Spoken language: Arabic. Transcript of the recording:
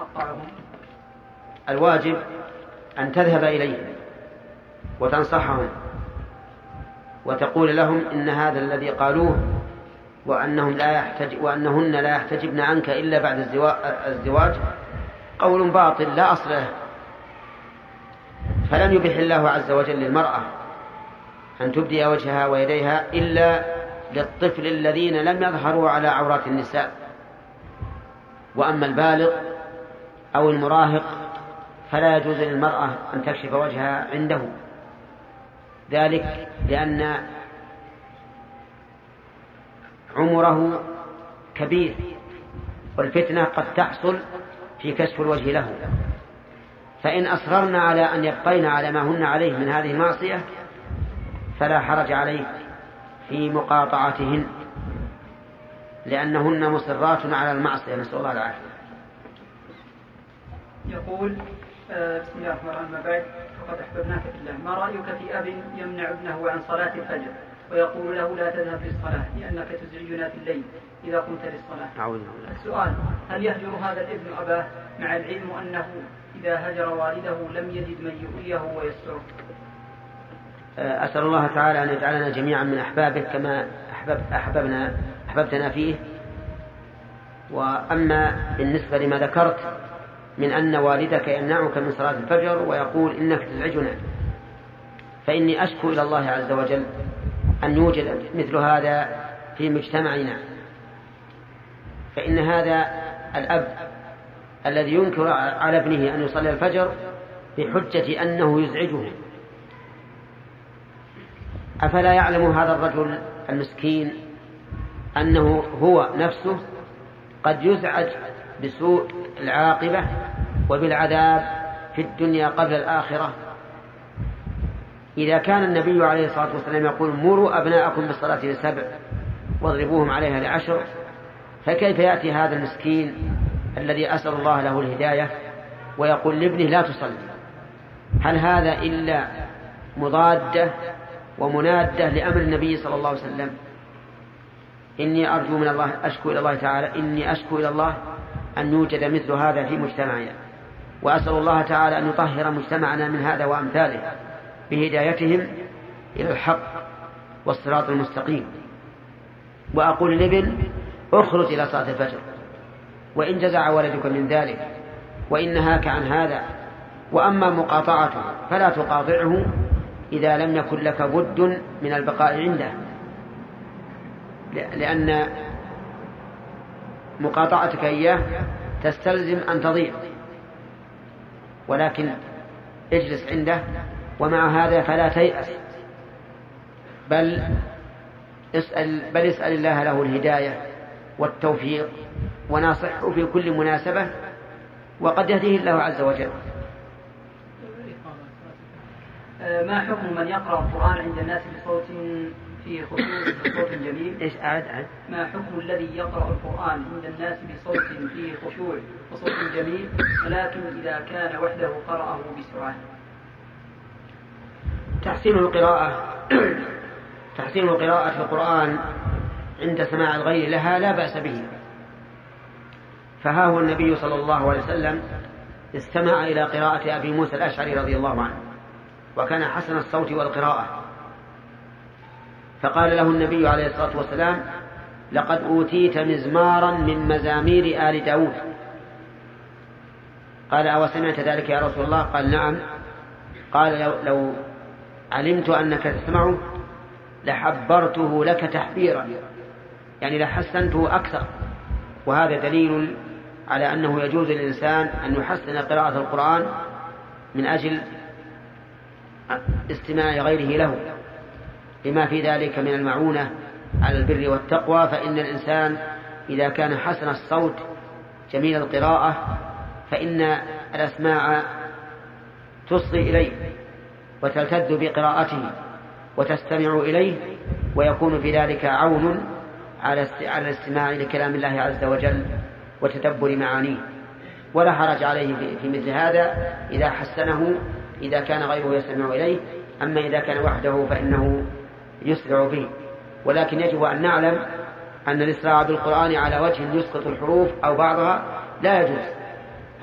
أقطعهم؟ الواجب أن تذهب إليهم وتنصحهم وتقول لهم إن هذا الذي قالوه وأنهن لا يحتجبن عنك إلا بعد الزواج قول باطل لا أصل له. فلم يبح الله عز وجل للمرأة أن تبدي وجهها ويديها إلا للطفل الذين لم يظهروا على عورات النساء. وأما البالغ أو المراهق فلا يجوز للمرأة أن تكشف وجهها عنده، ذلك لأن عمره كبير والفتنة قد تحصل في كشف الوجه له. فإن أصررنا على أن يبقين على ما هن عليه من هذه المعصية فلا حرج عليه في مقاطعتهن، لأنهن مصرات على المعصية، نسأل الله العافية. يقول بسم الله الرحمن الرحيم: بعد فقد أحببناك في الله، ما رأيك في أب يمنع ابنه عن صلاة الفجر ويقول له لا تذهب للصلاة لأنك تزعجنا في الليل إذا قمت للصلاة؟ السؤال: هل يهجر هذا الابن أباه مع العلم أنه إذا هجر والده لم يجد من يؤويه ويستره؟ أسأل الله تعالى أن يجعلنا جميعا من أحبابه كما أحببتنا فيه. وأما بالنسبة لما ذكرت من أن والدك يمنعك من صلاة الفجر ويقول إنك تزعجنا، فإني أشكو إلى الله عز وجل أن يوجد مثل هذا في مجتمعنا. فإن هذا الأب الذي ينكر على ابنه أن يصلي الفجر بحجة أنه يزعجه، أفلا يعلم هذا الرجل المسكين أنه هو نفسه قد يزعج بسوء العاقبة وبالعذاب في الدنيا قبل الآخرة؟ إذا كان النبي عليه الصلاة والسلام يقول: مروا أبناءكم بالصلاة ل7 واضربوهم عليها ل10، فكيف يأتي هذا المسكين الذي أسأل الله له الهداية ويقول لابنه لا تصلي؟ هل هذا إلا مضادة ومنادة لأمر النبي صلى الله عليه وسلم؟ إني أرجو من الله، أشكو إلى الله تعالى، إني أشكو إلى الله أن يوجد مثل هذا في مجتمعنا، وأسأل الله تعالى أن يطهر مجتمعنا من هذا وأمثاله بهدايتهم إلى الحق والصراط المستقيم. وأقول لابن: اخرج إلى صلاة الفجر، وإن جزع ولدك من ذلك وإن نهاك عن هذا. وأما مقاطعته فلا تقاطعه إذا لم يكن لك بد من البقاء عنده، لأن مقاطعتك إياه تستلزم أن تضيع، ولكن اجلس عنده. ومع هذا فلا تيأس، بل اسأل الله له الهداية والتوفيق، وناصحه في كل مناسبة وقد يهديه الله عز وجل. ما حكم من يقرأ القرآن عند الناس بصوت فيه خشوع وصوت جميل؟ إيش أعد؟ ما حكم الذي يقرأ القرآن عند الناس بصوت فيه خشوع وصوت جميل ولكن إذا كان وحده قرأه بسرعة؟ تحسين قراءة القرآن عند سماع الغير لها لا بأس به. فها هو النبي صلى الله عليه وسلم استمع إلى قراءة أبي موسى الأشعري رضي الله عنه، وكان حسن الصوت والقراءة، فقال له النبي عليه الصلاة والسلام: لقد أوتيت مزمارا من مزامير آل داود. قال: أو سمعت ذلك يا رسول الله؟ قال: نعم. قال: لو علمت أنك تسمعه لحبرته لك تحبيرا، يعني لحسنته أكثر. وهذا دليل على أنه يجوز للإنسان أن يحسن قراءة القرآن من أجل استماع غيره له، لما في ذلك من المعونة على البر والتقوى. فإن الإنسان إذا كان حسن الصوت جميل القراءة فإن الأسماع تصغي إليه وتلتذ بقراءته وتستمع إليه، ويكون في ذلك عون على الاستماع لكلام الله عز وجل وتدبر معانيه. ولا حرج عليه في مثل هذا إذا حسنه إذا كان غيره يستمع إليه. أما إذا كان وحده فإنه يسرع به. ولكن يجب أن نعلم أن الإسراع بالقرآن على وجه يسقط الحروف أو بعضها لا يجوز،